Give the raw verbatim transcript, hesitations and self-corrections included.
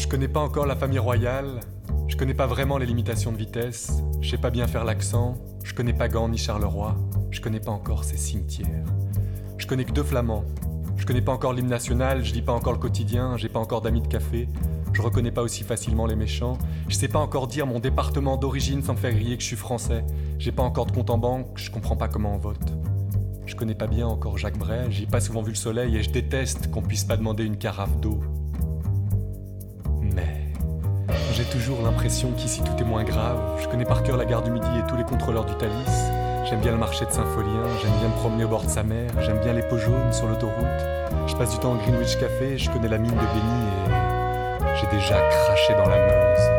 Je connais pas encore la famille royale, je connais pas vraiment les limitations de vitesse, je sais pas bien faire l'accent, je connais pas Gand ni Charleroi, je connais pas encore ces cimetières. Je connais que deux flamands, je connais pas encore l'hymne national, je lis pas encore le quotidien, j'ai pas encore d'amis de café, je reconnais pas aussi facilement les méchants, je sais pas encore dire mon département d'origine sans me faire griller que je suis français, j'ai pas encore de compte en banque, je comprends pas comment on vote. Je connais pas bien encore Jacques Brel, j'ai pas souvent vu le soleil et je déteste qu'on puisse pas demander une carafe d'eau. Mais j'ai toujours l'impression qu'ici tout est moins grave. Je connais par cœur la gare du Midi et tous les contrôleurs du Thalys. J'aime bien le marché de Saint-Folien, j'aime bien me promener au bord de sa mer, j'aime bien les pots jaunes sur l'autoroute. Je passe du temps au Greenwich Café, je connais la mine de Béni et j'ai déjà craché dans la Meuse.